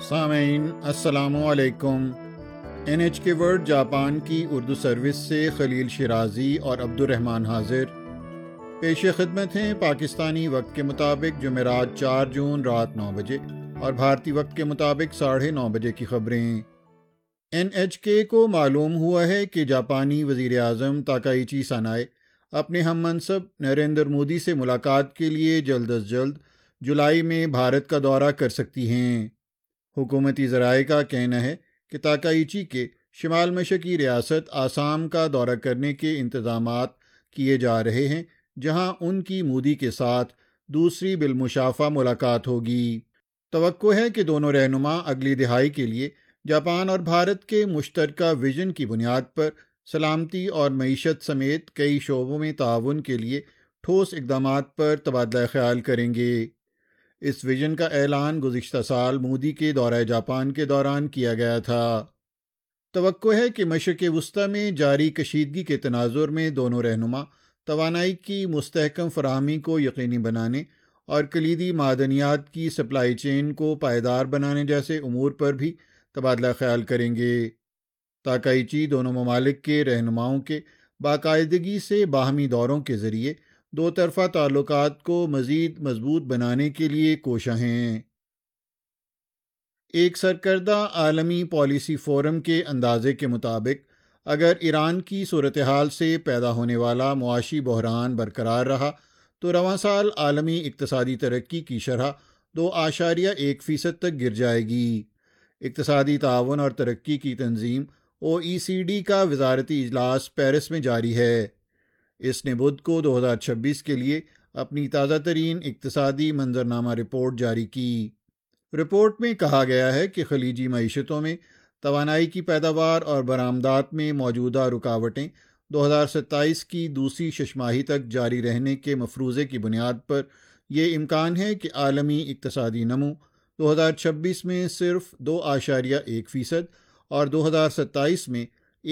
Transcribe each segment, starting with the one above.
سامعین السلام علیکم۔ NHK ورلڈ جاپان کی اردو سروس سے خلیل شیرازی اور عبد الرحمن حاضر پیش خدمت ہیں۔ پاکستانی وقت کے مطابق جمعرات 4 جون رات 9 بجے اور بھارتی وقت کے مطابق 9:30 بجے کی خبریں۔ NHK کو معلوم ہوا ہے کہ جاپانی وزیر اعظم تاکائیچی سانائے اپنے ہم منصب نریندر مودی سے ملاقات کے لیے جلد از جلد جولائی میں بھارت کا دورہ کر سکتی ہیں۔ حکومتی ذرائع کا کہنا ہے کہ تاکائیچی کے شمال مشرقی ریاست آسام کا دورہ کرنے کے انتظامات کیے جا رہے ہیں، جہاں ان کی مودی کے ساتھ دوسری بالمشافہ ملاقات ہوگی۔ توقع ہے کہ دونوں رہنما اگلی دہائی کے لیے جاپان اور بھارت کے مشترکہ وژن کی بنیاد پر سلامتی اور معیشت سمیت کئی شعبوں میں تعاون کے لیے ٹھوس اقدامات پر تبادلہ خیال کریں گے۔ اس وژن کا اعلان گزشتہ سال مودی کے دورہ جاپان کے دوران کیا گیا تھا۔ توقع ہے کہ مشرق وسطی میں جاری کشیدگی کے تناظر میں دونوں رہنما توانائی کی مستحکم فراہمی کو یقینی بنانے اور کلیدی معدنیات کی سپلائی چین کو پائیدار بنانے جیسے امور پر بھی تبادلہ خیال کریں گے۔ تاکائیچی دونوں ممالک کے رہنماؤں کے باقاعدگی سے باہمی دوروں کے ذریعے دو طرفہ تعلقات کو مزید مضبوط بنانے کے لیے کوشاں ہیں۔ ایک سرکردہ عالمی پالیسی فورم کے اندازے کے مطابق اگر ایران کی صورتحال سے پیدا ہونے والا معاشی بحران برقرار رہا تو رواں سال عالمی اقتصادی ترقی کی شرح 2.1% تک گر جائے گی۔ اقتصادی تعاون اور ترقی کی تنظیم OECD کا وزارتی اجلاس پیرس میں جاری ہے۔ اس نے بدھ کو 2026 کے لیے اپنی تازہ ترین اقتصادی منظرنامہ رپورٹ جاری کی۔ رپورٹ میں کہا گیا ہے کہ خلیجی معیشتوں میں توانائی کی پیداوار اور برآمدات میں موجودہ رکاوٹیں 2027 کی دوسری شش ماہی تک جاری رہنے کے مفروضے کی بنیاد پر یہ امکان ہے کہ عالمی اقتصادی نمو 2026 میں صرف 2.1% اور 2027 میں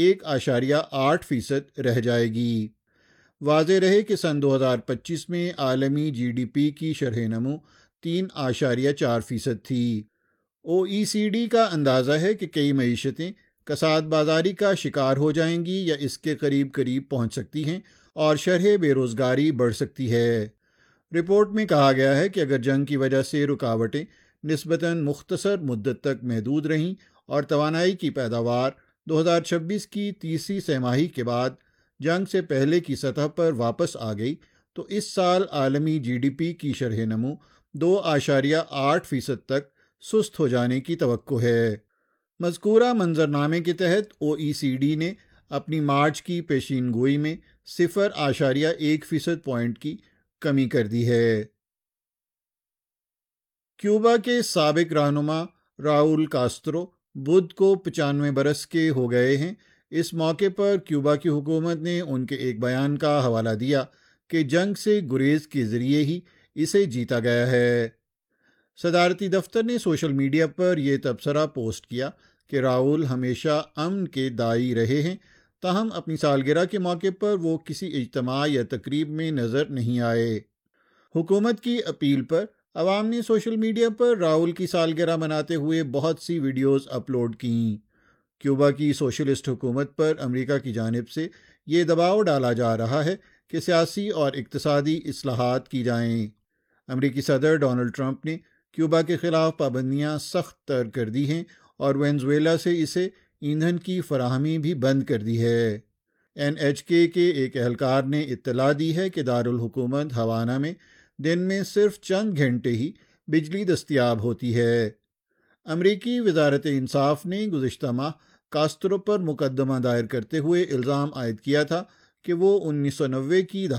1.8% رہ جائے گی۔ واضح رہے کہ سن 2025 میں عالمی GDP کی شرح نمو 3.4% تھی۔ OECD کا اندازہ ہے کہ کئی معیشتیں کساد بازاری کا شکار ہو جائیں گی یا اس کے قریب پہنچ سکتی ہیں اور شرح بے روزگاری بڑھ سکتی ہے۔ رپورٹ میں کہا گیا ہے کہ اگر جنگ کی وجہ سے رکاوٹیں نسبتاً مختصر مدت تک محدود رہیں اور توانائی کی پیداوار 2026 کی تیسری سہ ماہی کے بعد جنگ سے پہلے کی سطح پر واپس آ گئی تو اس سال عالمی GDP کی شرح نمو 2.8% تک سست ہو جانے کی توقع ہے۔ مذکورہ منظرنامے کے تحت OECD نے اپنی مارچ کی پیشین گوئی میں 0.1% پوائنٹ کی کمی کر دی ہے۔ کیوبا کے سابق رہنما راؤل کاسترو بدھ کو 95 برس کے ہو گئے ہیں۔ اس موقع پر کیوبا کی حکومت نے ان کے ایک بیان کا حوالہ دیا کہ جنگ سے گریز کے ذریعے ہی اسے جیتا گیا ہے۔ صدارتی دفتر نے سوشل میڈیا پر یہ تبصرہ پوسٹ کیا کہ راؤل ہمیشہ امن کے داعی رہے ہیں، تاہم اپنی سالگرہ کے موقع پر وہ کسی اجتماع یا تقریب میں نظر نہیں آئے۔ حکومت کی اپیل پر عوام نے سوشل میڈیا پر راؤل کی سالگرہ مناتے ہوئے بہت سی ویڈیوز اپلوڈ کیں۔ کیوبا کی سوشلسٹ حکومت پر امریکہ کی جانب سے یہ دباؤ ڈالا جا رہا ہے کہ سیاسی اور اقتصادی اصلاحات کی جائیں۔ امریکی صدر ڈونلڈ ٹرمپ نے کیوبا کے خلاف پابندیاں سخت تر کر دی ہیں اور وینزویلا سے اسے ایندھن کی فراہمی بھی بند کر دی ہے۔ NHK کے ایک اہلکار نے اطلاع دی ہے کہ دارالحکومت ہوانا میں دن میں صرف چند گھنٹے ہی بجلی دستیاب ہوتی ہے۔ امریکی وزارت انصاف نے گزشتہ ماہ کاسترو پر مقدمہ دائر کرتے ہوئے الزام عائد کیا تھا کہ وہ 1990 کی